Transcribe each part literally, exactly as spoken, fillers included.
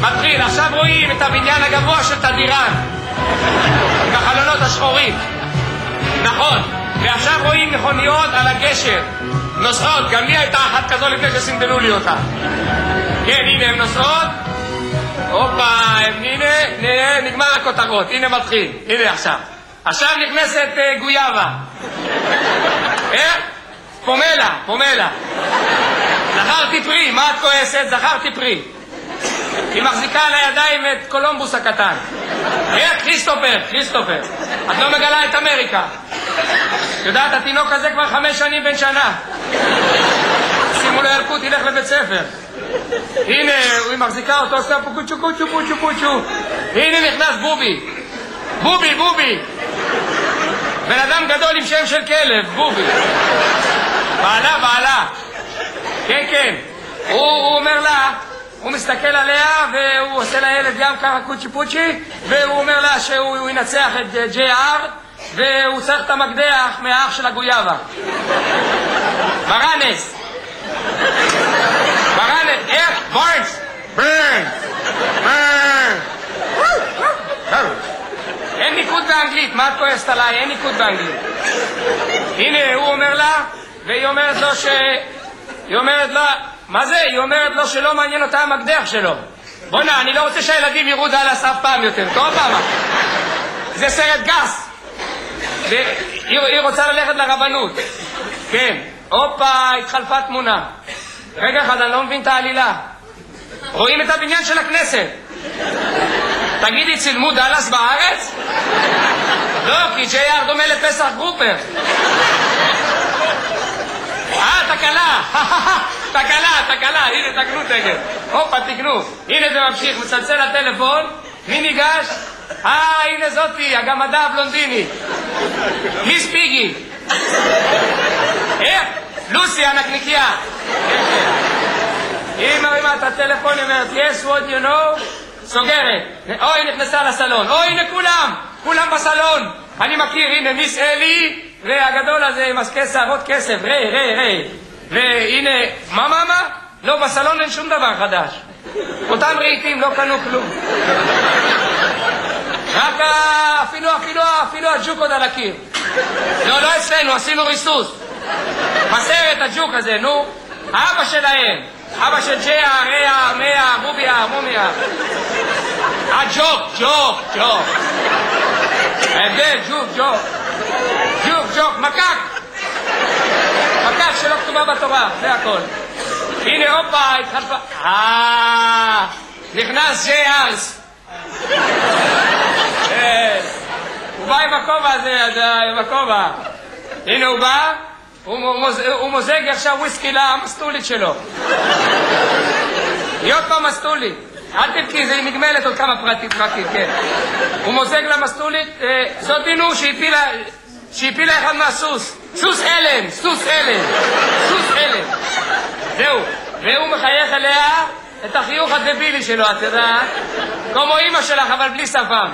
מתחיל, עכשיו רואים את הבניין הגבוה של תדירן עם החלונות השחורים, נכון, ועכשיו רואים מכוניות על הגשר נוסעות, גם לי הייתה אחת כזו לפני שסינדלו לי אותה. כן, הנה הם נוסעות, הופה, הנה, הנה, נגמר הכותרות, הנה מתחיל, הנה עכשיו עכשיו נכנסת uh, גויאבה. איך? פומלה, פומלה. זכרתי פרי, מה את כועסת? זכרתי פרי. היא מחזיקה על הידיים את קולומבוס הקטן. איך? כריסטופר, כריסטופר. את לא מגלה את אמריקה. יודעת, התינוק הזה כבר חמש שנים בן שנה. שימו לו ילקוט, ילך לבית ספר. הנה, היא מחזיקה אותו, עושה פה קוצ'ו, קוצ'ו, קוצ'ו, קוצ'ו. הנה נכנס בובי. בובי, בובי. בן אדם גדול עם שם של כלב, בובי. בעלה, בעלה. כן, כן. הוא, הוא אומר לה, הוא מסתכל עליה והוא עושה לילד גם ככה קוצ'י פוצ'י, והוא אומר לה שהוא ינצח את ג'יי אר והוא צריך את המקדח מהאח של הגויאבה. ברנס. ברנס. איך? ברנס. ברנס. ברנס. אין ניקוד באנגלית, מה את כועסת עליי? אין ניקוד באנגלית. הנה, הוא אומר לה, והיא אומרת לו ש... היא אומרת לה, מה זה? היא אומרת לו שלא מעניין אותה המקדח שלו. בונה, אני לא רוצה שהילדים יראו דאלאס אף פעם יותר, טוב פעם. זה סרט גס. והיא רוצה ללכת לרבנות. כן, הופה, התחלפה תמונה. רגע אחד, אני לא מבין את העלילה. רואים את הבניין של הכנסת. תגידי, צילמו דאלאס בארץ? לא, כי ג'יי אר דומה לפסח גרופר. אה, תקלה. תקלה, תקלה. הנה, תקנו תגל. הופה, תקנו. הנה זה ממשיך, מצלצל הטלפון. מי ניגש? אה, הנה זאתי, הגמדה הבלונדיני. מיס פיגי. איך? לוסי, הנקניקיה. היא מרימה את הטלפון, היא אומרת, yes, what you know? סוגרת. אוי, נכנסה לסלון. אוי, הנה כולם. כולם בסלון. אני מכיר, הנה מיס אלי, והגדול הזה עם שערות כסף. רי, רי, רי. והנה, מה, מה, מה? לא, בסלון אין שום דבר חדש. אותם רהיטים לא קנו כלום. רק אפילו, אפילו, אפילו הג'וק עוד על הקיר. לא, לא אצלנו, עשינו ריסוס. בסרט הג'וק הזה, נו. האבא שלהם. אבא של ג'יה, ריה, מאה, רוביה, מומיה. אה, ג'וק, ג'וק, ג'וק. ההבדל, ג'וק, ג'וק. ג'וק, ג'וק, מקק. מקק שלא כתובה בתורה, זה הכל. הנה, הופה, התחלפה. אה, נכנס ג'יי ארס. הוא בא עם הכובע הזה, עם הכובע. הנה הוא בא. הוא מוזג עכשיו וויסקי למסטולית שלו. היא עוד פעם מסטולית. אל תבכי, זה נגמלת עוד כמה פרטים, פרטים, כן. הוא מוזג למסטולית, זאת דינו שהפילה אחד מהסוס. סוס אלן, סוס אלן, סוס אלן. זהו. והוא מחייך אליה את החיוך הדבילי שלו, את יודעת? כמו אמא שלך, אבל בלי שפם.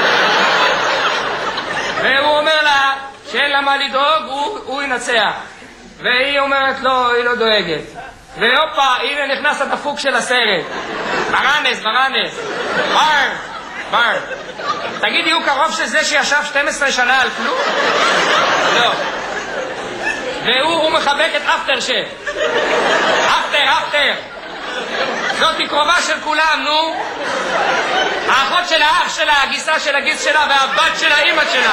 והוא אומר לה שאין לה מה לדאוג, הוא, הוא ינצח. והיא אומרת לו, היא לא דואגת. והופה, הנה נכנס הדפוק של הסרט. ברנס, ברנס. בר, בר. תגידי, הוא קרוב של זה שישב שתים עשרה שנה על כלום? לא. והוא מחבק את אפטר שף. אפטר, אפטר. זאת היא קרובה של כולם, נו. האחות של האח שלה, הגיסה של הגיס שלה והבת של האמא שלה.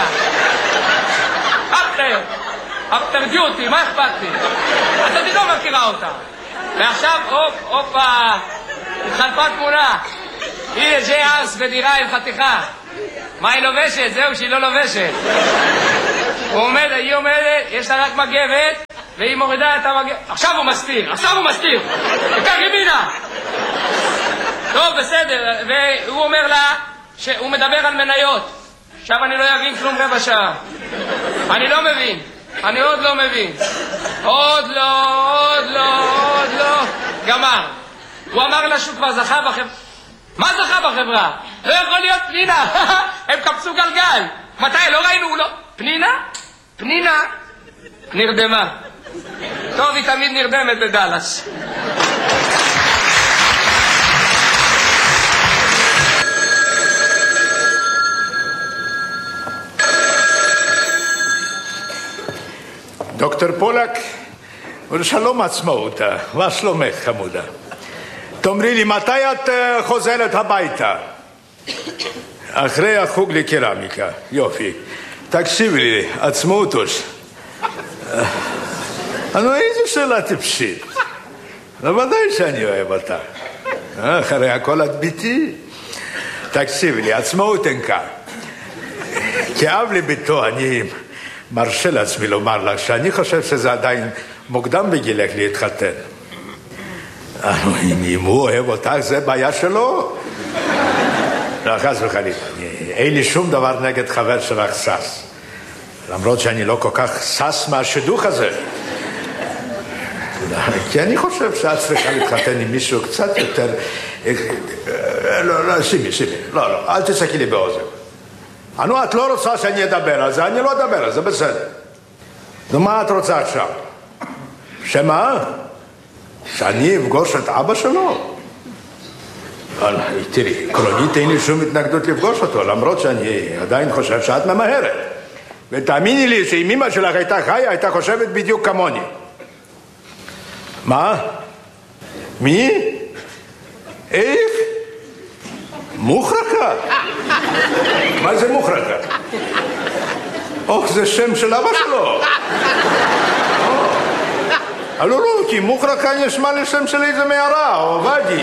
אפטר. אפטר דיוטי, מה אכפת לי? אז אני לא מכירה אותה. ועכשיו, הופ, הופה, התחלפה תמונה. הנה ג'יי ארס בדירה עם חתיכה. מה היא לובשת? זהו, שהיא לא לובשת. הוא עומד, היא עומדת, יש לה רק מגבת, והיא מורידה את המגבת. עכשיו הוא מסתיר, עכשיו הוא מסתיר. וכך ימינה. טוב, בסדר. והוא אומר לה שהוא מדבר על מניות. עכשיו אני לא אבין כלום רבע שעה. אני לא מבין. אני עוד לא מבין. עוד לא, עוד לא, עוד לא. גמר. הוא אמר לה שהוא כבר זכה בחברה. מה זכה בחברה? לא יכול להיות פנינה. הם קפצו גלגל. מתי? לא ראינו, לא. פנינה? פנינה נרדמה. טוב, היא תמיד נרדמת בדלס. דוקטור פולק, ושלום עצמאותה, מה שלומך חמודה? תאמרי לי, מתי את חוזרת הביתה? אחרי החוג לקרמיקה, יופי. תקשיבי לי, עצמאותוש. נו, איזה שאלה טיפשית. בוודאי שאני אוהב אותה. אחרי הכל את ביתי. תקשיבי לי, עצמאות אין כאן. כאב לביתו, אני מרשה לעצמי לומר לך שאני חושב שזה עדיין מוקדם בגילך להתחתן. אם הוא אוהב אותך, זה בעיה שלו. לא, חס וחלילה. אין לי שום דבר נגד חבר שלך סס. למרות שאני לא כל כך סס מהשידוך הזה. כי אני חושב שאת צריכה להתחתן עם מישהו קצת יותר... לא, לא, שימי, שימי. לא, לא, אל תצעקי לי באוזן. נו, את לא רוצה שאני אדבר על זה, אני לא אדבר על זה, בסדר. נו, מה את רוצה עכשיו? שמה? שאני אפגוש את אבא שלו? תראי, עקרונית אין לי שום התנגדות לפגוש אותו, למרות שאני עדיין חושב שאת ממהרת. ותאמיני לי שאם אמא שלך הייתה חיה, הייתה חושבת בדיוק כמוני. מה? מי? איך? מוחרקה? מה זה מוחרקה? אוח, זה שם של אבא שלו. לא, לא, כי מוחרקה נשמע לשם של איזה מערה, או ואדי.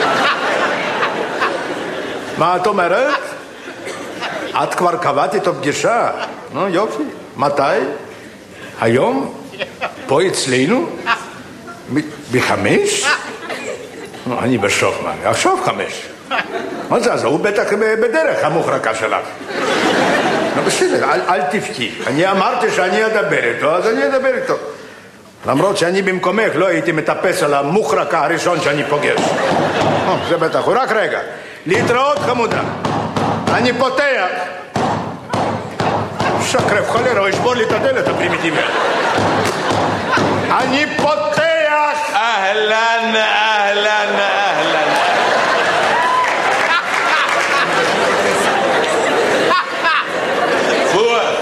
מה את אומרת? את כבר קבעת איתו פגישה? נו, יופי. מתי? היום? פה אצלנו? בחמש? אני בשוק, מה? עכשיו חמש. מה זה? אז הוא בטח בדרך, המוחרקה שלך. בסדר, אל תבכי. אני אמרתי שאני אדבר איתו, אז אני אדבר איתו. למרות שאני במקומך לא הייתי מטפס על המוחרקה הראשון שאני פוגש. זה בטח, הוא רק רגע. להתראות חמודה. אני פותח. שקרב חולרה, הוא ישבור לי את הדלת הפרימיטיבית. אני פותח. אהלן, אהלן, אהלן. פואד.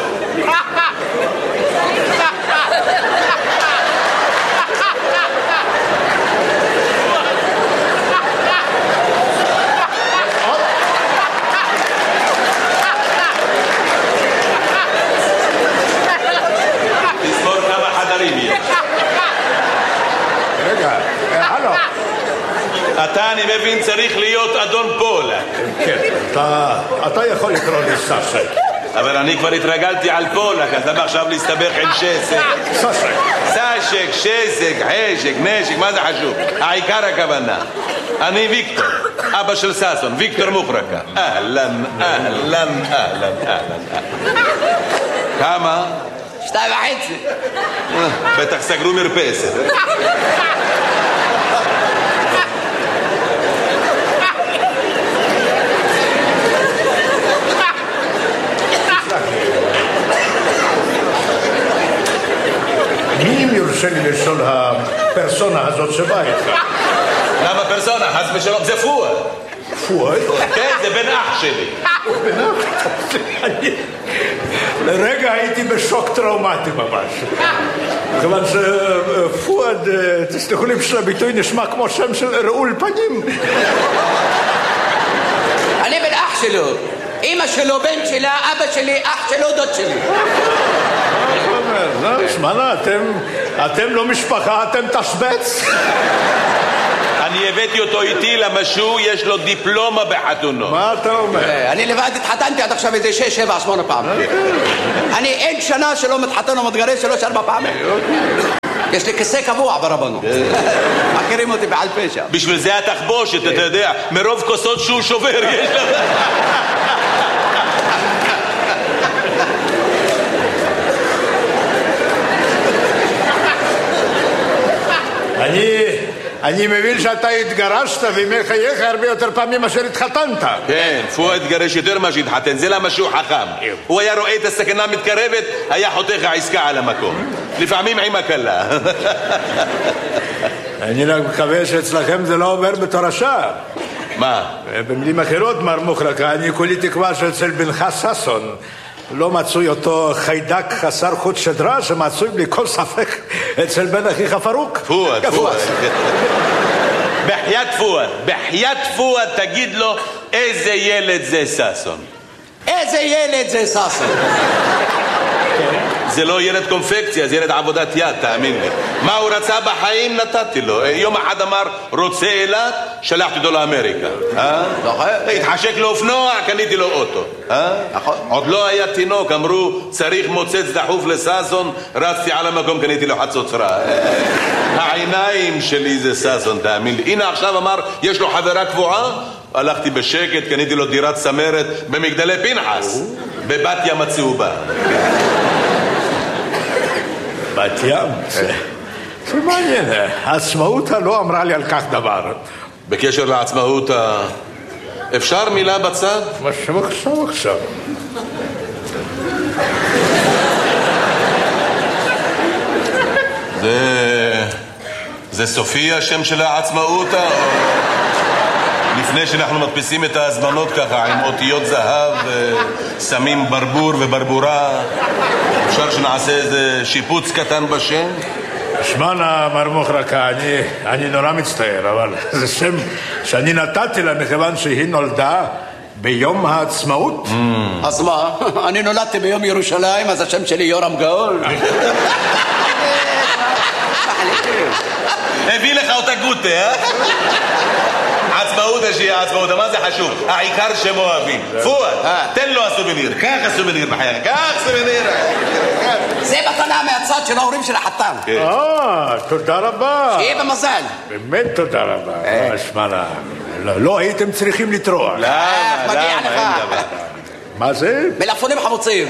תספור כמה חדרים יש. רגע, הלו. אתה, אני מבין, צריך להיות אדון פולק. כן, אתה יכול לקרוא לי סשק. אבל אני כבר התרגלתי על פולק, אז למה עכשיו להסתבך עם שסק? סשק. סשק, שסק, חשק, נשק, מה זה חשוב? העיקר הכוונה. אני ויקטור, אבא של ססון, ויקטור מוחרקה. אהלן, אהלן, אהלן, אהלן. כמה? שתיים וחצי. בטח סגרו מרפסת. מי אם יורשה לי לשאול הפרסונה הזאת שבאה איתך? למה פרסונה? חס ושלום, זה פואד. פואד? כן, זה בן אח שלי. בן אח? לרגע הייתי בשוק טראומטי ממש. כיוון שפואד, תסלחו לי בשביל הביטוי, נשמע כמו שם של רעול פנים. אני בן אח שלו. אמא שלו, בן שלה, אבא שלי, אח שלו, דוד שלי. לא, שמענה, אתם לא משפחה, אתם תשבץ. אני הבאתי אותו איתי למשהו, יש לו דיפלומה בחתונו. מה אתה אומר? אני לבד התחתנתי עד עכשיו איזה שש, שבע, שמונה פעמים. אני אין שנה שלא מתחתן או מתגרש שלוש, ארבע פעמים. יש לי כיסא קבוע ברבנות. מכירים אותי בעל פה שם. בשביל זה התחבושת, אתה יודע, מרוב כוסות שהוא שובר יש לך. אני... אני מבין שאתה התגרשת ומחייך הרבה יותר פעמים מאשר התחתנת. כן, פואד התגרש יותר מה שהתחתן, זה למה שהוא חכם. הוא היה רואה את הסכנה מתקרבת, היה חותך העסקה על המקום. לפעמים עם הקלה. אני רק מקווה שאצלכם זה לא עובר בתור השעה. מה? במילים אחרות, מר מוחרקה, אני כולי תקווה שאצל בנך ששון לא מצוי אותו חיידק חסר חוט שדרה שמצוי בלי כל ספק אצל בן אחיך פרוק. פואד, פואד. בחיית פואד, בחיית פואד תגיד לו איזה ילד זה ששון. איזה ילד זה ששון? זה לא ילד קונפקציה, זה ילד עבודת יד, תאמין לי. מה הוא רצה בחיים נתתי לו. יום אחד אמר רוצה אילת, שלחתי אותו לאמריקה. התחשק לו אופנוע, קניתי לו אוטו. עוד לא היה תינוק, אמרו צריך מוצץ דחוף לששון, רצתי על המקום, קניתי לו חצוצרה. העיניים שלי זה ששון, תאמין לי. הנה עכשיו אמר יש לו חברה קבועה, הלכתי בשקט, קניתי לו דירת צמרת במגדלי פנחס, בבת ים הצהובה. בת ים? זה מעניין, העצמאות לא אמרה לי על כך דבר. בקשר לעצמאות, אפשר מילה בצד? מה עכשיו עכשיו? זה... זה סופי השם של העצמאות? לפני שאנחנו מדפיסים את ההזמנות ככה עם אותיות זהב, שמים ברבור וברבורה, אפשר שנעשה איזה שיפוץ קטן בשם? שמענה מר מוחרקה, אני, אני נורא מצטער, אבל זה שם שאני נתתי לה מכיוון שהיא נולדה ביום העצמאות. אז מה? אני נולדתי ביום ירושלים, אז השם שלי יורם גאול. הביא לך אותה גוטה, אה? עצמאות השיעה, עצמאות, מה זה חשוב? העיקר שהם אוהבים. פואד, תן לו הסובניר, קח הסובניר בחייך, קח סובניר. זה מתנה מהצד של ההורים של החתן. אה, תודה רבה. שיהיה במזל. באמת תודה רבה. שמענה, לא הייתם צריכים לטרוח. למה? מגיע לך. מה זה? מלפפונים חמוצים.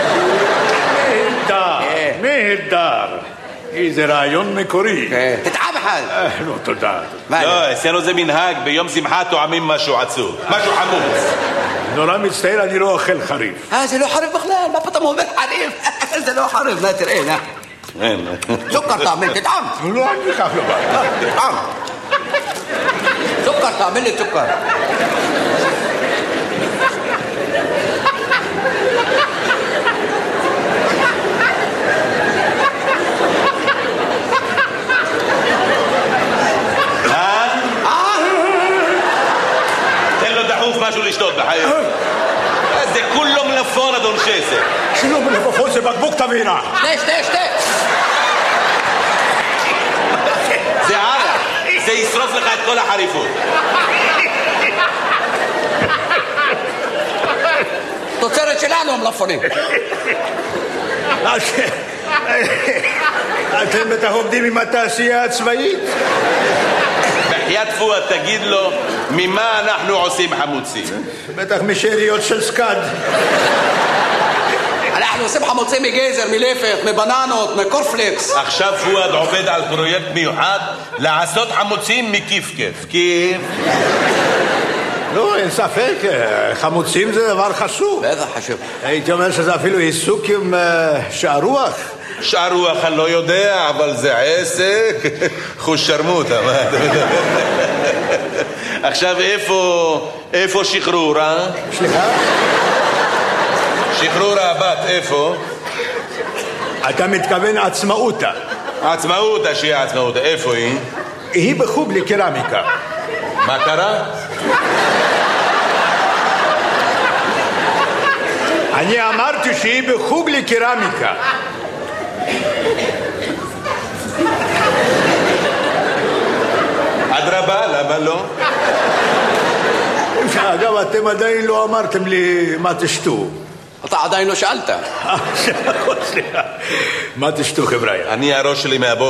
נהדר, נהדר. איזה רעיון מקורי. תטעם אחד. לא, תודה. לא, אצלנו זה מנהג, ביום שמחה טועמים משהו עצוב, משהו חמוץ. נורא מצטער, אני לא אוכל חריף. אה, זה לא חריף בכלל, מה פתאום אומר חריף? זה לא חריף, נה תראה, נה. סוכר תאמין, תטעם. לא, אני כך לא בא. תטעם. סוכר תאמין לי, סוכר. משהו לשתות בחיים. זה כולו מלפון, אדון שסק. שלא מלפפון, זה בקבוק תבירה. שתה, שתה, שתה. זה ערק. זה ישרוף לך את כל החריפות. תוצרת שלנו המלפונים. אתם בטח עובדים עם התעשייה הצבאית? בחיית פואד, תגיד לו ממה אנחנו עושים חמוצים. בטח משאריות של סקאד. אנחנו עושים חמוצים מגזר, מלפת, מבננות, מקורפלקס. עכשיו פואד עובד על פרויקט מיוחד לעשות חמוצים מכיף-כיף. כיף? לא, אין ספק, חמוצים זה דבר חשוב. בטח חשוב. הייתי אומר שזה אפילו עיסוק עם שער רוח. שער רוח אני לא יודע, אבל זה עסק. חוש שרמוטה. עכשיו איפה, איפה שחרור, אה? סליחה? שחרור הבת, איפה? אתה מתכוון עצמאותה. עצמאותה, שהיא עצמאותה, איפה היא? היא בחוג לקרמיקה. מה קרה? אני אמרתי שהיא בחוג לקרמיקה. אדרבה, למה לא? אגב, אתם עדיין לא אמרתם לי מה תשתו. אתה עדיין לא שאלת. סליחה. מה תשתו, חבר'ה? אני הראש שלי מהבוקר